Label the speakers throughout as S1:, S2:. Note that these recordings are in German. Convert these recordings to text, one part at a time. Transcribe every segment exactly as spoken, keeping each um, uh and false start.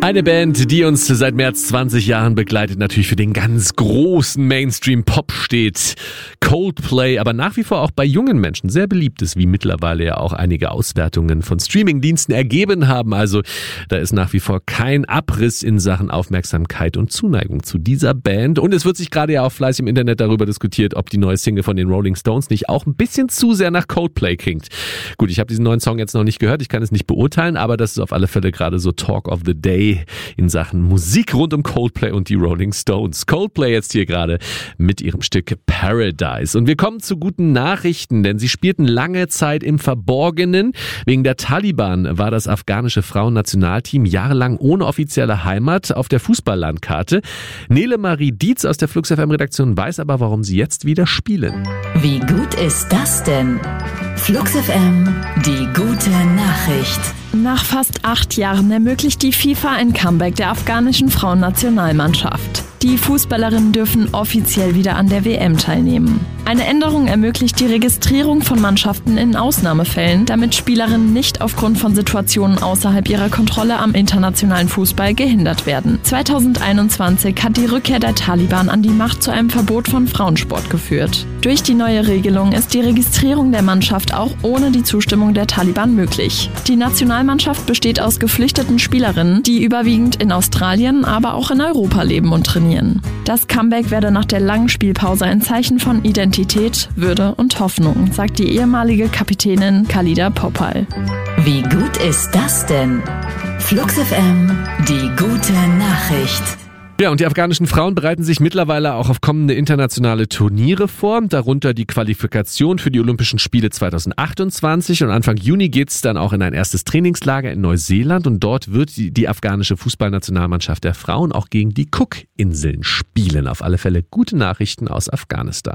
S1: Eine Band, die uns seit mehr als zwanzig Jahren begleitet, natürlich für den ganz großen Mainstream-Pop steht. Coldplay, aber nach wie vor auch bei jungen Menschen sehr beliebt ist, wie mittlerweile ja auch einige Auswertungen von Streamingdiensten ergeben haben. Also da ist nach wie vor kein Abriss in Sachen Aufmerksamkeit und Zuneigung zu dieser Band. Und es wird sich gerade ja auch fleißig im Internet darüber diskutiert, ob die neue Single von den Rolling Stones nicht auch ein bisschen zu sehr nach Coldplay klingt. Gut, ich habe diesen neuen Song jetzt noch nicht gehört, ich kann es nicht beurteilen, aber das ist auf alle Fälle gerade so Talk of the Day in Sachen Musik rund um Coldplay und die Rolling Stones. Coldplay jetzt hier gerade mit ihrem Stück Paradise. Und wir kommen zu guten Nachrichten, denn sie spielten lange Zeit im Verborgenen. Wegen der Taliban war das afghanische Frauennationalteam jahrelang ohne offizielle Heimat auf der Fußballlandkarte. Nele Marie Dietz aus der Flux F M-Redaktion weiß aber, warum sie jetzt wieder spielen.
S2: Wie gut ist das denn? Flux F M, die gute Nachricht.
S3: Nach fast acht Jahren ermöglicht die FIFA ein Comeback der afghanischen Frauennationalmannschaft. Die Fußballerinnen dürfen offiziell wieder an der W M teilnehmen. Eine Änderung ermöglicht die Registrierung von Mannschaften in Ausnahmefällen, damit Spielerinnen nicht aufgrund von Situationen außerhalb ihrer Kontrolle am internationalen Fußball gehindert werden. zweitausendeinundzwanzig hat die Rückkehr der Taliban an die Macht zu einem Verbot von Frauensport geführt. Durch die neue Regelung ist die Registrierung der Mannschaft auch ohne die Zustimmung der Taliban möglich. Die Nationalmannschaft besteht aus geflüchteten Spielerinnen, die überwiegend in Australien, aber auch in Europa leben und trainieren. Das Comeback werde nach der langen Spielpause ein Zeichen von Identität, Würde und Hoffnung, sagt die ehemalige Kapitänin Khalida Popal.
S2: Wie gut ist das denn? Flux F M, die gute Nachricht.
S1: Ja, und die afghanischen Frauen bereiten sich mittlerweile auch auf kommende internationale Turniere vor, darunter die Qualifikation für die Olympischen Spiele zweitausendachtundzwanzig, und Anfang Juni geht's dann auch in ein erstes Trainingslager in Neuseeland, und dort wird die, die afghanische Fußballnationalmannschaft der Frauen auch gegen die Cook-Inseln spielen. Auf alle Fälle gute Nachrichten aus Afghanistan.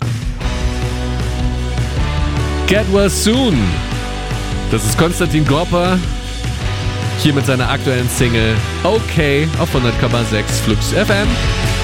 S1: Get well soon. Das ist Konstantin Gorper. Hier mit seiner aktuellen Single Okay auf hundert Komma sechs Flux F M.